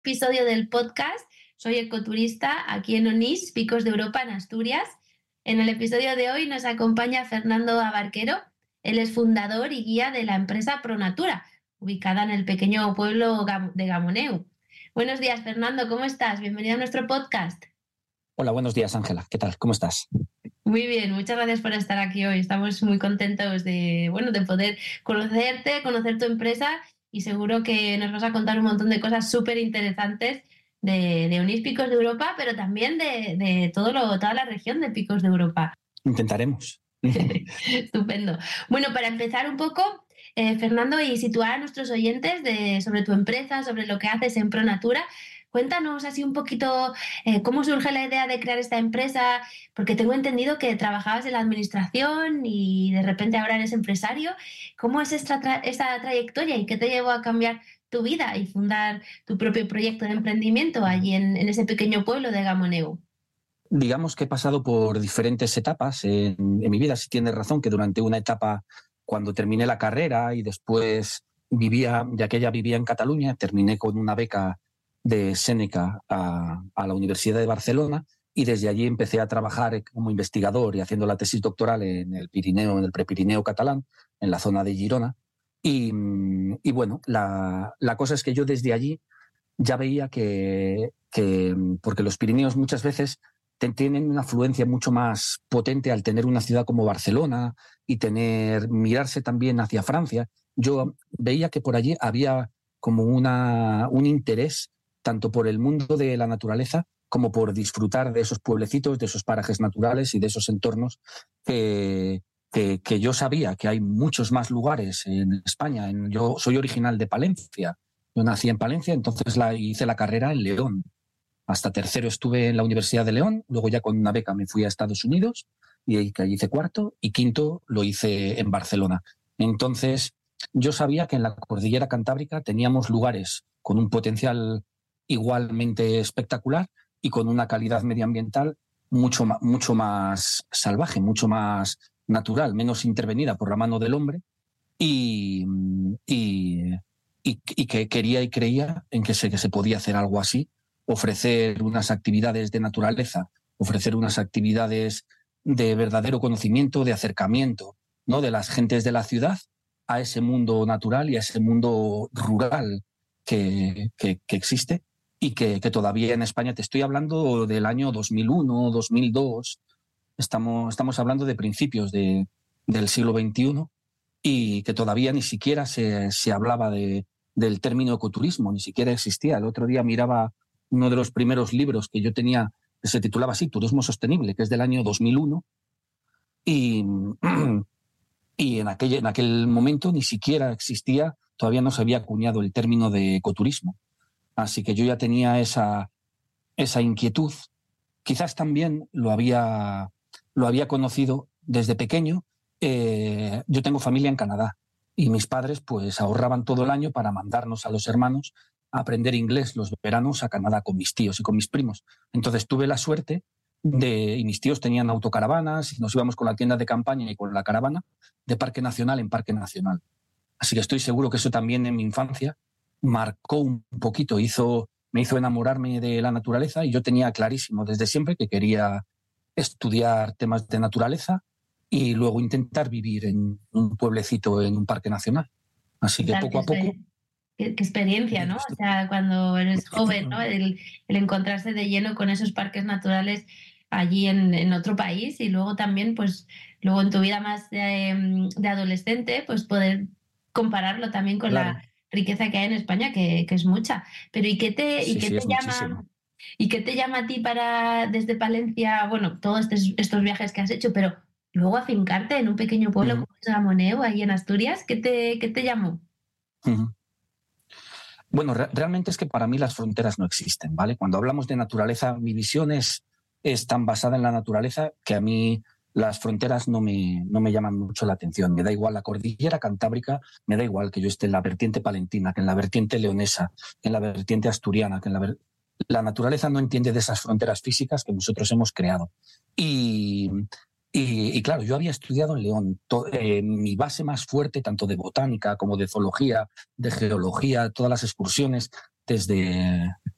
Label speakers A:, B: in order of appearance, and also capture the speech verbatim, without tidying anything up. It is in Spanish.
A: episodio del podcast. Soy ecoturista aquí en Onís, Picos de Europa, en Asturias. En el episodio de hoy nos acompaña Fernando Abarquero. Él es fundador y guía de la empresa ProNatura, ubicada en el pequeño pueblo de Gamoneu. Buenos días, Fernando, ¿cómo estás? Bienvenido a nuestro podcast.
B: Hola, buenos días, Ángela. ¿Qué tal? ¿Cómo estás?
A: Muy bien, muchas gracias por estar aquí hoy. Estamos muy contentos de, bueno, de poder conocerte, conocer tu empresa y seguro que nos vas a contar un montón de cosas súper interesantes de, de Onís, Picos de Europa, pero también de, de todo lo, toda la región de Picos de Europa.
B: Intentaremos.
A: Estupendo. Bueno, para empezar un poco, eh, Fernando, y situar a nuestros oyentes de, sobre tu empresa, sobre lo que haces en ProNatura, cuéntanos así un poquito eh, cómo surge la idea de crear esta empresa, porque tengo entendido que trabajabas en la administración y de repente ahora eres empresario. ¿Cómo es esta, tra esta trayectoria y qué te llevó a cambiar tu vida y fundar tu propio proyecto de emprendimiento allí en, en ese pequeño pueblo de Gamoneu?
B: Digamos que he pasado por diferentes etapas en, en mi vida. Si tienes razón que durante una etapa, cuando terminé la carrera y después vivía, ya que ella vivía en Cataluña, terminé con una beca de Séneca a, a la Universidad de Barcelona y desde allí empecé a trabajar como investigador y haciendo la tesis doctoral en el Pirineo, en el Prepirineo catalán, en la zona de Girona. Y, y bueno, la, la cosa es que yo desde allí ya veía que, que porque los Pirineos muchas veces tienen una afluencia mucho más potente al tener una ciudad como Barcelona y tener mirarse también hacia Francia. Yo veía que por allí había como una, un interés tanto por el mundo de la naturaleza como por disfrutar de esos pueblecitos, de esos parajes naturales y de esos entornos que, que, que yo sabía que hay muchos más lugares en España. En, yo soy original de Palencia, yo nací en Palencia, entonces la, hice la carrera en León. Hasta tercero estuve en la Universidad de León, luego ya con una beca me fui a Estados Unidos y ahí hice cuarto y quinto lo hice en Barcelona. Entonces yo sabía que en la cordillera cantábrica teníamos lugares con un potencial igualmente espectacular y con una calidad medioambiental mucho más, mucho más salvaje, mucho más natural, menos intervenida por la mano del hombre y, y, y, y que quería y creía en que se, que se podía hacer algo así, ofrecer unas actividades de naturaleza, ofrecer unas actividades de verdadero conocimiento, de acercamiento, ¿no?, de las gentes de la ciudad a ese mundo natural y a ese mundo rural que, que, que existe y que, que todavía en España, te estoy hablando del año dos mil uno, dos mil dos, estamos, estamos hablando de principios de, del siglo veintiuno y que todavía ni siquiera se, se hablaba de, del término ecoturismo, ni siquiera existía. El otro día miraba uno de los primeros libros que yo tenía, que se titulaba así, Turismo Sostenible, que es del año dos mil uno, y, y en, aquel, en aquel momento ni siquiera existía, todavía no se había acuñado el término de ecoturismo. Así que yo ya tenía esa, esa inquietud. Quizás también lo había, lo había conocido desde pequeño. Eh, yo tengo familia en Canadá y mis padres pues ahorraban todo el año para mandarnos a los hermanos a aprender inglés los veranos a Canadá con mis tíos y con mis primos. Entonces tuve la suerte de, y mis tíos tenían autocaravanas y nos íbamos con la tienda de campaña y con la caravana de parque nacional en parque nacional. Así que estoy seguro que eso también en mi infancia marcó un poquito, hizo, me hizo enamorarme de la naturaleza y yo tenía clarísimo desde siempre que quería estudiar temas de naturaleza y luego intentar vivir en un pueblecito, en un parque nacional. Así que poco a poco...
A: Qué, qué experiencia, ¿no? O sea, cuando eres joven, ¿no? El, el encontrarse de lleno con esos parques naturales allí en, en otro país y luego también, pues, luego en tu vida más de, de adolescente, pues poder compararlo también con claro. la riqueza que hay en España, que, que es mucha. Pero ¿y qué te,
B: sí,
A: y qué
B: sí,
A: te llama? ¿Y qué te llama a ti para, desde Palencia, bueno, todos estos, estos viajes que has hecho, pero luego afincarte en un pequeño pueblo uh-huh. como es Gamoneu, ahí en Asturias? ¿Qué te, qué te llamó?
B: Uh-huh. Bueno, re- realmente es que para mí las fronteras no existen, ¿vale? Cuando hablamos de naturaleza, mi visión es, es tan basada en la naturaleza que a mí las fronteras no me, no me llaman mucho la atención. Me da igual la cordillera cantábrica, me da igual que yo esté en la vertiente palentina, que en la vertiente leonesa, que en la vertiente asturiana, que en la ver... La naturaleza no entiende de esas fronteras físicas que nosotros hemos creado. Y... Y, y claro, yo había estudiado en León. To, eh, mi base más fuerte, tanto de botánica como de zoología, de geología, todas las excursiones, desde,